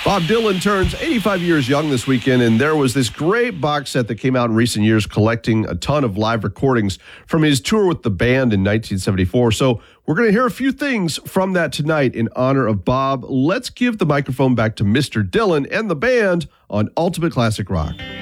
Bob Dylan turns 85 years young this weekend, and there was this great box set that came out in recent years collecting a ton of live recordings from his tour with the band in 1974. So we're going to hear a few things from that tonight in honor of Bob. Let's give the microphone back to Mr. Dylan and the band on Ultimate Classic Rock.